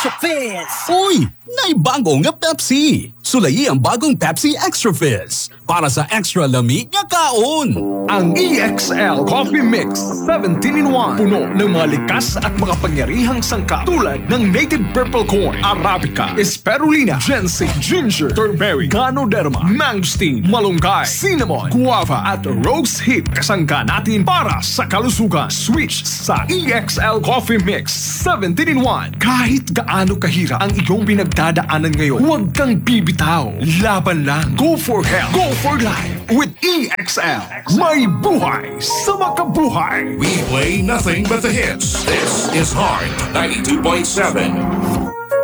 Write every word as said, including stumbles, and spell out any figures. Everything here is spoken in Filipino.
Extra Fizz! Uy! Naibago nga Pepsi! Sulayi ang bagong Pepsi Extra Fizz para sa extra lamig nga kaon! Ang E X L Coffee Mix seventeen in one. Puno ng mga likas at mga pangyarihang sangkap tulad ng native purple corn, Arabica, Spirulina, Ginseng, Ginger, Turmeric, Ganoderma, Mangosteen, Malunggay, Cinnamon, Guava at Rose Hip. Kasangka natin para sa kalusugan. Switch sa E X L Coffee Mix seventeen in one. Kahit gaano kahirap ang iyong pinagdadaanan ngayon, huwag kang bibitaw. Laban lang. Go for health. Go for life. With E X L. May buhay sa makabuhay. We play nothing but the hits. This is Heart ninety-two point seven.